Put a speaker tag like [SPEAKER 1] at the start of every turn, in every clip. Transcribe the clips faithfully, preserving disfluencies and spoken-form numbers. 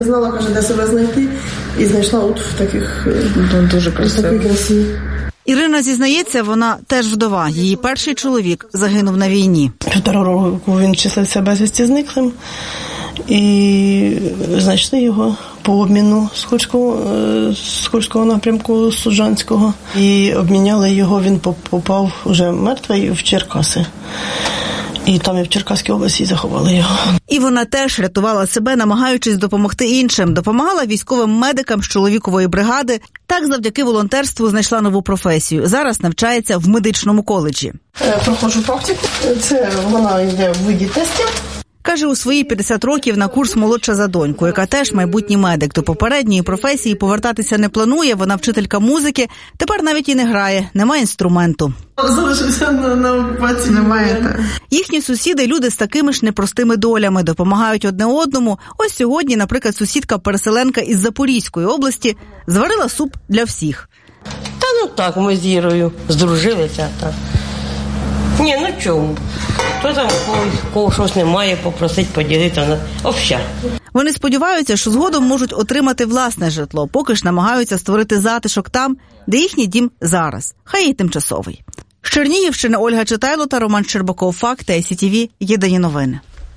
[SPEAKER 1] Знала, каже, де себе знайти, і знайшла от в таких,
[SPEAKER 2] дуже красиво.
[SPEAKER 3] Ірина зізнається, вона теж вдова. Її перший чоловік загинув на війні.
[SPEAKER 1] Півтора року він числився безвісті зниклим, і знайшли його по обміну з Хуцького, з Хуцького напрямку Суджанського. І обміняли його, він попав уже мертвий в Черкаси. І там і в Черкаській області заховали його.
[SPEAKER 3] І вона теж рятувала себе, намагаючись допомогти іншим. Допомагала військовим медикам з чоловікової бригади. Так, завдяки волонтерству знайшла нову професію. Зараз навчається в медичному коледжі.
[SPEAKER 1] Проходжу практику. Це вона йде в виді тестів.
[SPEAKER 3] Каже, у свої п'ятдесят років на курс молодша за доньку, яка теж майбутній медик. До попередньої професії повертатися не планує, вона вчителька музики, тепер навіть і не грає, немає інструменту.
[SPEAKER 1] Залишився на, на окупації. Немає.
[SPEAKER 3] Їхні сусіди – люди з такими ж непростими долями, допомагають одне одному. Ось сьогодні, наприклад, сусідка-переселенка із Запорізької області зварила суп для всіх.
[SPEAKER 4] Та ну так, ми з Ірою здружилися. Так. Ні, ну чому? Хто там, кого щось немає, попросить поділити, обща.
[SPEAKER 3] Вони сподіваються, що згодом можуть отримати власне житло, поки ж намагаються створити затишок там, де їхній дім зараз, хай і тимчасовий. З Чернігівщини Ольга Читайло та Роман Щербаков. Факти, ай сі ті ві, єдині новини.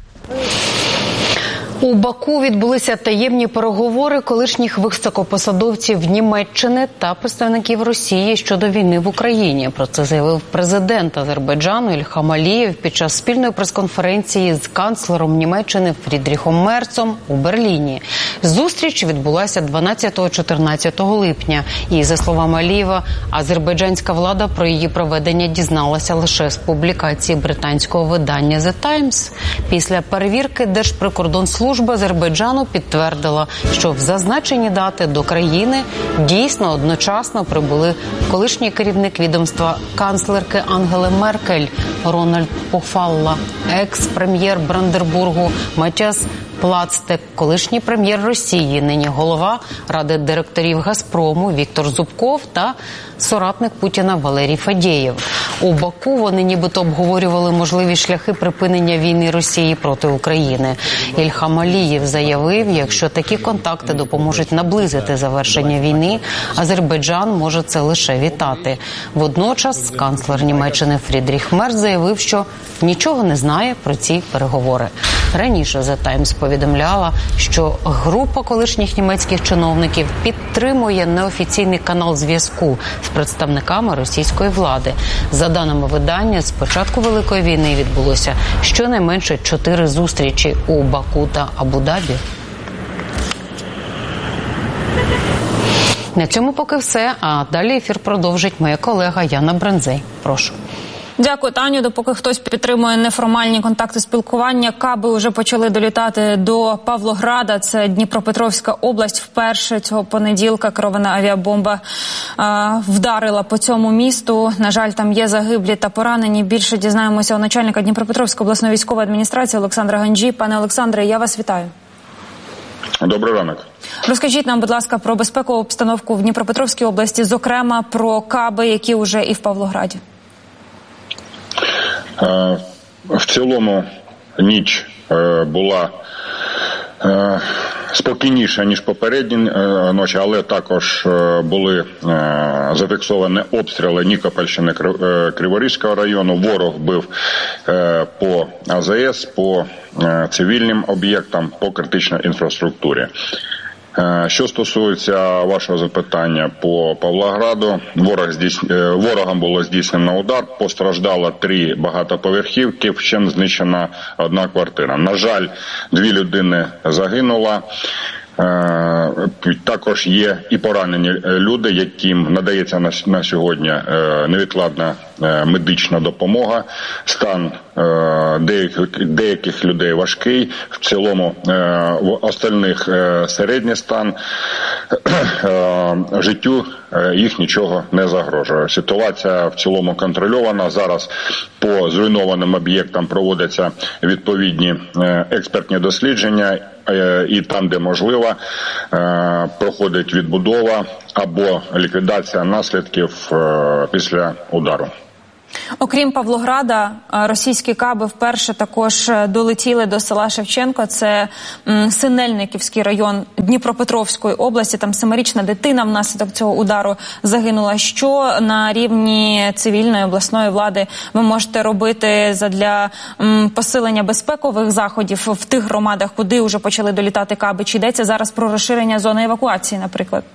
[SPEAKER 2] У Баку відбулися таємні переговори колишніх високопосадовців Німеччини та представників Росії щодо війни в Україні. Про це заявив президент Азербайджану Ільхам Алієв під час спільної прес-конференції з канцлером Німеччини Фрідріхом Мерцом у Берліні. Зустріч відбулася дванадцятого-чотирнадцятого липня. І, за словами Алієва, азербайджанська влада про її проведення дізналася лише з публікації британського видання «The Times». Після перевірки Держприкордонслужби Служба Азербайджану підтвердила, що в зазначені дати до країни дійсно одночасно прибули колишній керівник відомства канцлерки Ангели Меркель Рональд Пофалла, екс-прем'єр Бранденбургу Матіас Плацтек, колишній прем'єр Росії, нині голова Ради директорів «Газпрому» Віктор Зубков та соратник Путіна Валерій Фадєєв. У Баку вони нібито обговорювали можливі шляхи припинення війни Росії проти України. Ільхам Алієв заявив, якщо такі контакти допоможуть наблизити завершення війни, Азербайджан може це лише вітати. Водночас канцлер Німеччини Фрідріх Мерц заявив, що нічого не знає про ці переговори. Раніше The Times повідомляла, що група колишніх німецьких чиновників підтримує неофіційний канал зв'язку з представниками російської влади. За даними видання, з початку Великої війни відбулося щонайменше чотири зустрічі у Баку та Абу-Дабі. На цьому поки все, а далі ефір продовжить моя колега Яна Брензей. Прошу.
[SPEAKER 5] Дякую, Таню. Допоки хтось підтримує неформальні контакти спілкування, каби вже почали долітати до Павлограда. Це Дніпропетровська область. Вперше цього понеділка керована авіабомба а, вдарила по цьому місту. На жаль, там є загиблі та поранені. Більше дізнаємося у начальника Дніпропетровської обласної військової адміністрації Олександра Ганджі. Пане Олександре, я вас вітаю.
[SPEAKER 6] Добрий ранок.
[SPEAKER 5] Розкажіть нам, будь ласка, про безпекову обстановку в Дніпропетровській області, зокрема про каби, які вже і в Павлограді.
[SPEAKER 6] В цілому ніч була спокійніша, ніж попередні ночі, але також були зафіксовані обстріли Нікопольщини, Криворізького району. Ворог бив по а зе ес, по цивільним об'єктам, по критичній інфраструктурі. Що стосується вашого запитання по Павлограду, ворог здійс... ворогом було здійснено удар, постраждало три багатоповерхівки, вщент знищена одна квартира. На жаль, дві людини загинуло. Також є і поранені люди, яким надається на сьогодні невідкладна медична допомога. Стан деяких, деяких людей важкий, в цілому в остальних середній стан. Життю їх нічого не загрожує. Ситуація в цілому контрольована. Зараз по зруйнованим об'єктам проводяться відповідні експертні дослідження, і там, де можливо, проходить відбудова або ліквідація наслідків після удару.
[SPEAKER 5] Окрім Павлограда, російські каби вперше також долетіли до села Шевченко. Це Синельниківський район Дніпропетровської області. Там семирічна дитина внаслідок цього удару загинула. Що на рівні цивільної обласної влади ви можете робити задля посилення безпекових заходів в тих громадах, куди вже почали долітати каби? Чи йдеться зараз про розширення зони евакуації, наприклад?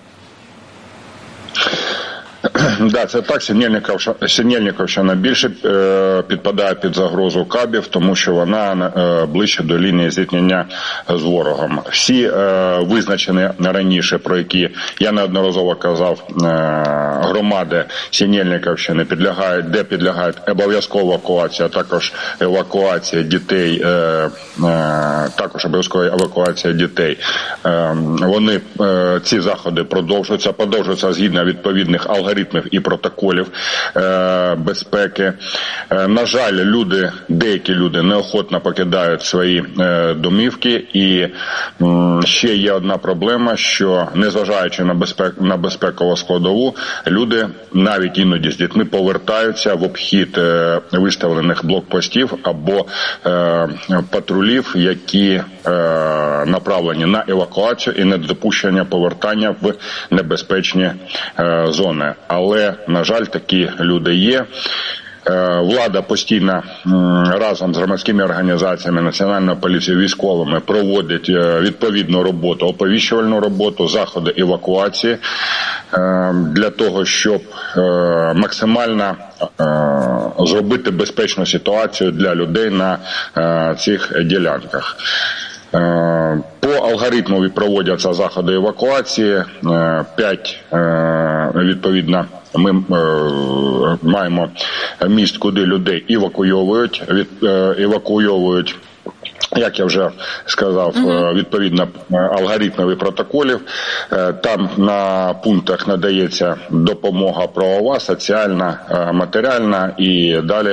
[SPEAKER 6] Да, це так. Синельниковщина більше е, підпадає під загрозу кабів, тому що вона е, ближче до лінії зіткнення з ворогом. Всі е, визначені раніше, про які я неодноразово казав, е, громади Синельниковщини підлягають, де підлягають обов'язкова евакуація, а також евакуація дітей, е, е, також обов'язкова евакуація дітей. Е, вони, е, ці заходи продовжуються, продовжуються згідно відповідних алгоритмів і протоколів е, безпеки. Е, на жаль, люди, деякі люди неохотно покидають свої е, домівки, і м, ще є одна проблема, що незважаючи на, безпек, на безпекову складову, люди навіть іноді з дітьми повертаються в обхід е, виставлених блокпостів або е, патрулів, які е, направлені на евакуацію і недопущення повертання в небезпечні е, зони. Але, на жаль, такі люди є. Влада постійно разом з громадськими організаціями, Національною поліцією, військовими проводить відповідну роботу, оповіщувальну роботу, заходи евакуації для того, щоб максимально зробити безпечну ситуацію для людей на цих ділянках. По алгоритму проводяться заходи евакуації. П'ять, відповідно, ми маємо міст, куди людей евакуйовують, евакуйовують, як я вже сказав, uh-huh. відповідно алгоритмів і протоколів. Там на пунктах надається допомога правова, соціальна, матеріальна, і далі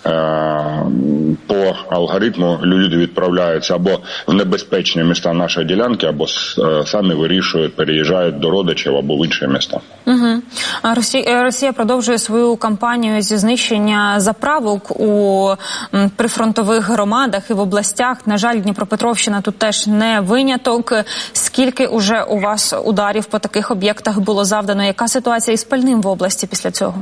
[SPEAKER 6] по алгоритму люди відправляються або в небезпечні міста нашої ділянки, або самі вирішують, переїжджають до родичів або в інші міста.
[SPEAKER 5] Угу. Росія, Росія продовжує свою кампанію зі знищення заправок у прифронтових громадах і в областях. На жаль, Дніпропетровщина тут теж не виняток. Скільки уже у вас ударів по таких об'єктах було завдано? Яка ситуація із пальним в області після цього?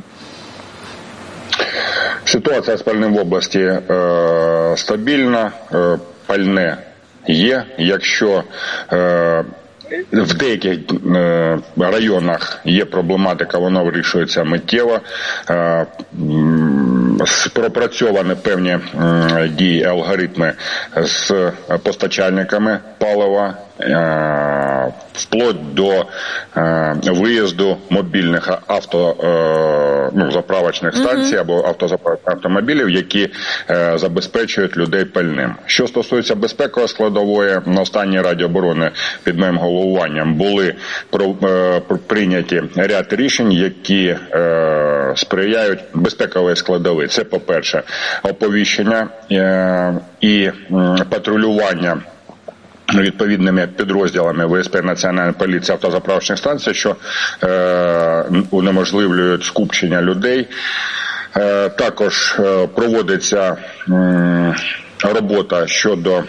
[SPEAKER 6] Ситуація з пальним в області е, стабільна, е, пальне є. Якщо е, в деяких е, районах є проблематика, вона вирішується миттєво. Е, пропрацьовані певні е, дії, алгоритми з постачальниками палива, е, вплоть до е, виїзду мобільних авто, е, ну, заправочних станцій mm-hmm. або автозаправочних автомобілів, які е, забезпечують людей пальним. Що стосується безпекової складової, на останній Раді оборони під моїм головуванням були про, е, прийняті ряд рішень, які е, сприяють безпековій складовій. Це, по-перше, оповіщення е, і е, патрулювання відповідними підрозділами В С П, Національної поліції, автозаправочних станцій, що е, унеможливлюють скупчення людей. Е, також е, проводиться е, робота щодо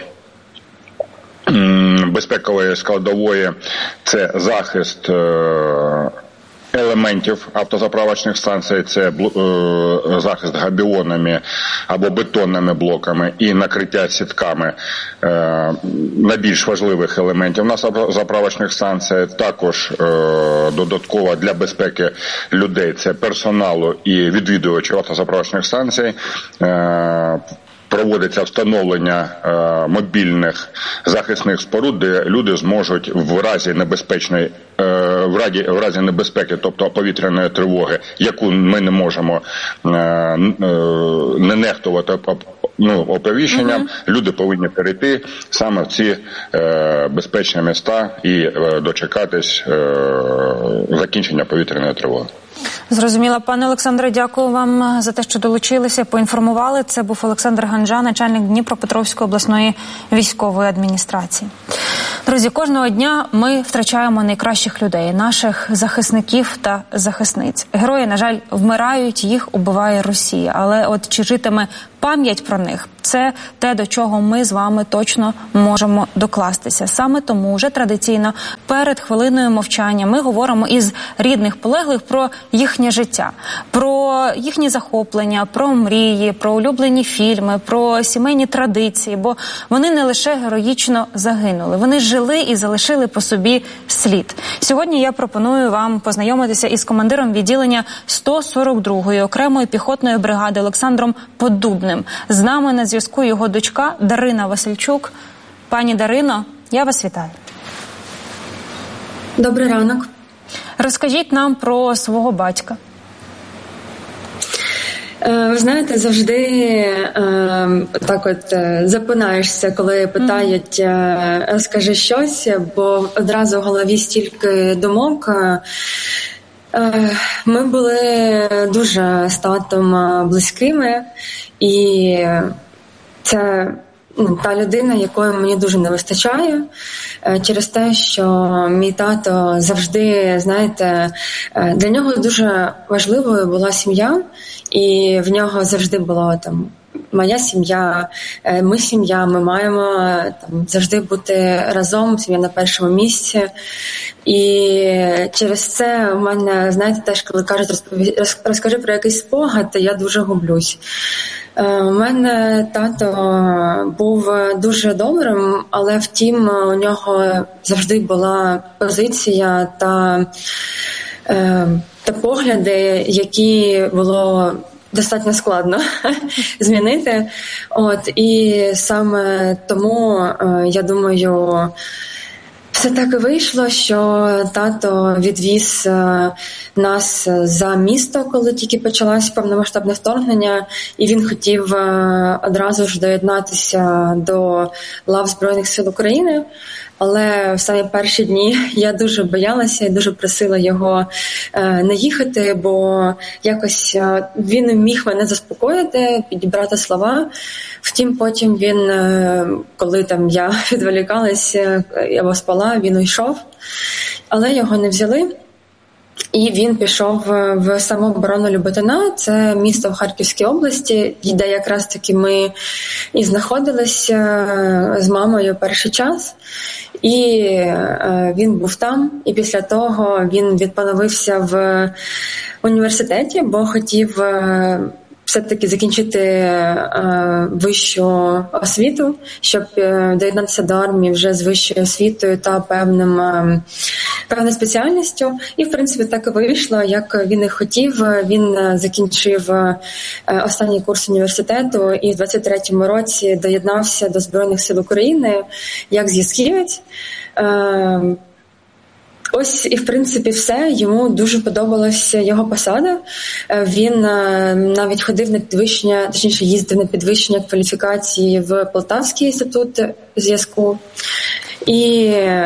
[SPEAKER 6] е, безпекової складової, це захист е, елементів автозаправочних станцій, це е, захист габіонами або бетонними блоками і накриття сітками е, найбільш важливих елементів на заправочних станціях. Також е, додатково для безпеки людей, це персоналу і відвідувачів автозаправочних станцій. Е, Проводиться встановлення е, мобільних захисних споруд, де люди зможуть в разі небезпечної, е, в разі, в разі небезпеки, тобто повітряної тривоги, яку ми не можемо е, е, не нехтувати ну, оповіщенням, uh-huh. люди повинні перейти саме в ці е, безпечні міста і е, дочекатись е, закінчення повітряної тривоги.
[SPEAKER 5] Зрозуміло. Пане Олександре, дякую вам за те, що долучилися, поінформували. Це був Олександр Ганжа, начальник Дніпропетровської обласної військової адміністрації. Друзі, кожного дня ми втрачаємо найкращих людей, наших захисників та захисниць. Герої, на жаль, вмирають, їх убиває Росія. Але от чи житиме пам'ять про них – це те, до чого ми з вами точно можемо докластися. Саме тому вже традиційно перед хвилиною мовчання ми говоримо із рідних полеглих про їхнє життя, про їхні захоплення, про мрії, про улюблені фільми, про сімейні традиції, бо вони не лише героїчно загинули, вони жили і залишили по собі слід. Сьогодні я пропоную вам познайомитися із командиром відділення сто сорок другої окремої піхотної бригади Олександром Поддубним. З нами на зв'язку його дочка Дарина Васильчук. Пані Дарино, я вас вітаю.
[SPEAKER 7] Добрий ранок.
[SPEAKER 5] Розкажіть нам про свого батька.
[SPEAKER 7] Ви знаєте, завжди е, так от е, запинаєшся, коли питають е, «розкажи щось», бо одразу в голові стільки думок. Е, ми були дуже з татом близькими, і це ну, та людина, якої мені дуже не вистачає, через те, що мій тато завжди, знаєте, для нього дуже важливою була сім'я, і в нього завжди було там моя сім'я, ми сім'я, ми маємо там завжди бути разом, сім'я на першому місці. І через це у мене, знаєте, теж коли кажуть, розпові... розкажи про якийсь спогад, я дуже гублюсь. У мене тато був дуже добрим, але втім у нього завжди була позиція та, та погляди, які було достатньо складно змінити. От, і саме тому, я думаю, все так і вийшло, що тато відвіз нас за місто, коли тільки почалось повномасштабне вторгнення, і він хотів одразу ж доєднатися до лав Збройних сил України. Але в самі перші дні я дуже боялася і дуже просила його не їхати, бо якось він не міг мене заспокоїти, підібрати слова. Втім, потім він, коли там я відволікалася або спала, він уйшов, але його не взяли. І він пішов в самооборону Люботина, це місто в Харківській області, де якраз таки ми і знаходилися з мамою перший час. І він був там, і після того він відпановився в університеті, бо хотів все-таки закінчити е, вищу освіту, щоб е, доєднатися до армії вже з вищою освітою та певним, е, певною спеціальністю. І, в принципі, так і вийшло, як він і хотів. Він закінчив е, останній курс університету і в двадцять третьому році доєднався до Збройних сил України як зв'язківець. Е, Ось і, в принципі, все. Йому дуже подобалася його посада. Він навіть ходив на підвищення, точніше їздив на підвищення кваліфікації в Полтавський інститут зв'язку. І,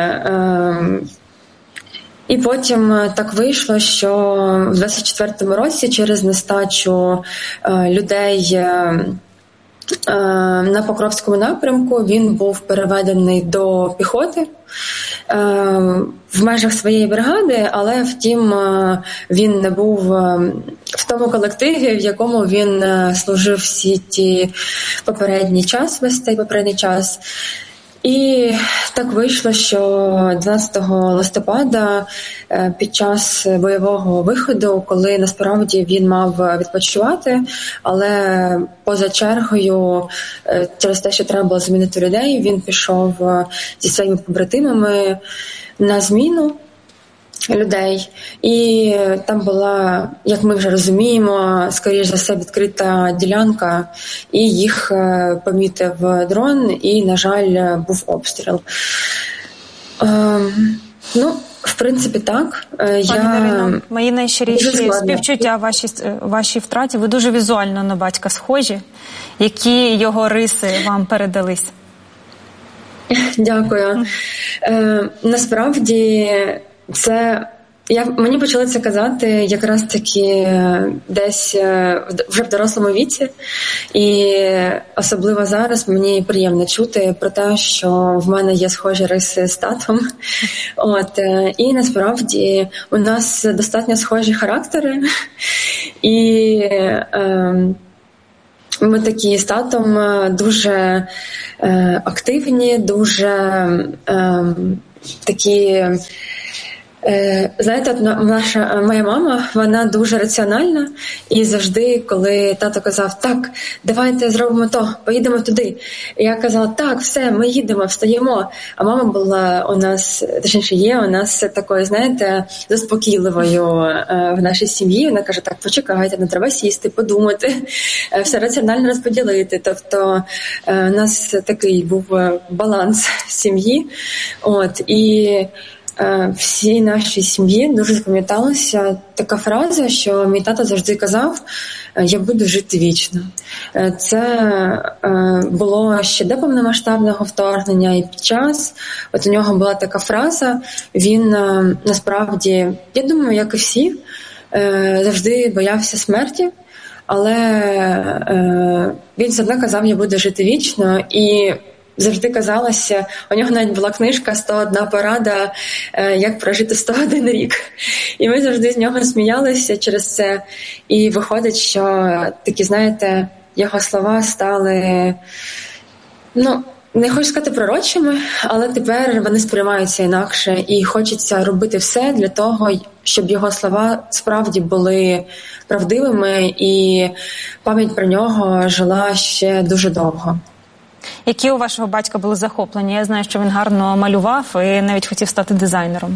[SPEAKER 7] і потім так вийшло, що в двадцять четвертому році через нестачу людей на Покровському напрямку він був переведений до піхоти в межах своєї бригади, але втім він не був в тому колективі, в якому він служив всі ті попередній час, весь цей попередній час. І так вийшло, що дванадцятого листопада під час бойового виходу, коли насправді він мав відпочивати, але поза чергою, через те, що треба було змінити людей, він пішов зі своїми побратимами на зміну людей. І там була, як ми вже розуміємо, скоріш за все відкрита ділянка, і їх помітив дрон, і, на жаль, був обстріл. Ем, ну, в принципі, так.
[SPEAKER 5] Пані
[SPEAKER 7] Я...
[SPEAKER 5] Дарино, мої найщиріші співчуття вашій, вашій втраті. Ви дуже візуально на батька схожі. Які його риси вам передались?
[SPEAKER 7] Дякую. Е, насправді, це Я, мені почали це казати якраз таки десь вже в дорослому віці, і особливо зараз мені приємно чути про те, що в мене є схожі риси з татом. От, і насправді у нас достатньо схожі характери, і е, ми такі з татом дуже е, активні, дуже е, такі... Знаєте, наша моя мама, вона дуже раціональна, і завжди, коли тато казав, так, давайте зробимо то, поїдемо туди. І я казала, так, все, ми їдемо, встаємо. А мама була у нас, точніше є у нас такою, знаєте, заспокійливою в нашій сім'ї. Вона каже, так, почекайте, не треба сісти, подумати, все раціонально розподілити. Тобто у нас такий був баланс в сім'ї. От, і всій нашій сім'ї дуже запам'яталася така фраза, що мій тато завжди казав, я буду жити вічно. Це було ще до повномасштабного вторгнення і під час. От у нього була така фраза, він насправді, я думаю, як і всі, завжди боявся смерті, але він завжди казав, я буду жити вічно, і завжди казалося, у нього навіть була книжка «сто одна порада, як прожити сто один рік». І ми завжди з нього сміялися через це. І виходить, що такі, знаєте, його слова стали, ну, не хочу сказати пророчими, але тепер вони сприймаються інакше. І хочеться робити все для того, щоб його слова справді були правдивими і пам'ять про нього жила ще дуже довго.
[SPEAKER 5] Які у вашого батька були захоплення? Я знаю, що він гарно малював і навіть хотів стати дизайнером.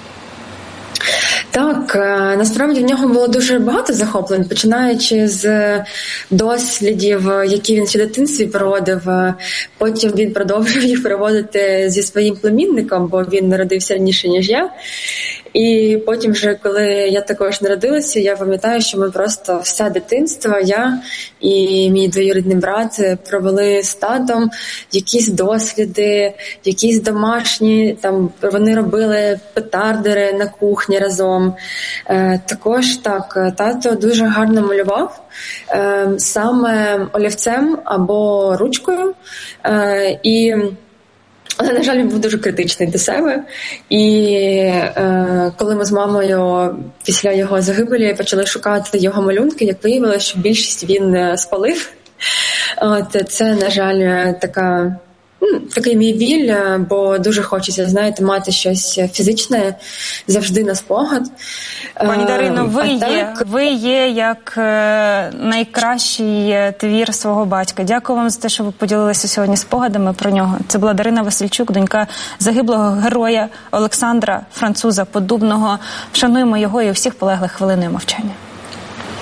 [SPEAKER 7] Так, насправді в нього було дуже багато захоплень, починаючи з дослідів, які він ще в дитинстві проводив. Потім він продовжив їх проводити зі своїм племінником, бо він народився раніше, ніж я. І потім вже, коли я також народилася, я пам'ятаю, що ми просто все дитинство, я і мій двоюрідний брат провели з татом якісь досліди, якісь домашні, там вони робили петардери на кухні разом. Е, також так, тато дуже гарно малював, е, саме олівцем або ручкою. Е, і Але, на жаль, він був дуже критичний до себе. І е, коли ми з мамою після його загибелі почали шукати його малюнки, як виявилося, що більшість він спалив. От, це, на жаль, така, ну, такий мій біль, бо дуже хочеться, знаєте, мати щось фізичне завжди на спогад.
[SPEAKER 5] Пані Дарино, ви, є,
[SPEAKER 7] так...
[SPEAKER 5] ви є як найкращий твір свого батька. Дякую вам за те, що ви поділилися сьогодні спогадами про нього. Це була Дарина Васильчук, донька загиблого героя Олександра Француза Подубного. Вшануємо його і усіх полеглих хвилиною мовчання.